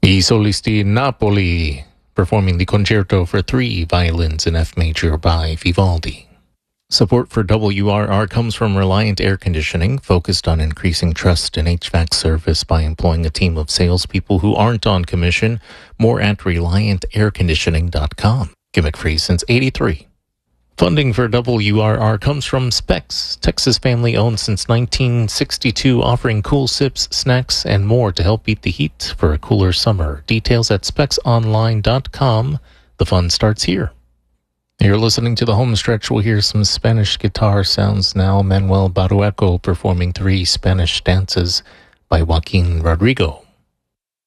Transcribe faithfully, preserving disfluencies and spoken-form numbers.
I Solisti Napoli, performing the Concerto for Three Violins in F Major by Vivaldi. Support for W R R comes from Reliant Air Conditioning, focused on increasing trust in H V A C service by employing a team of salespeople who aren't on commission. More at reliant air conditioning dot com. Gimmick free since eighty-three. Funding for W R R comes from Specs, Texas family owned since nineteen sixty-two, offering cool sips, snacks, and more to help beat the heat for a cooler summer. Details at specs online dot com. The fun starts here. You're listening to the home stretch. We'll hear some Spanish guitar sounds now. Manuel Barueco performing Three Spanish Dances by Joaquin Rodrigo.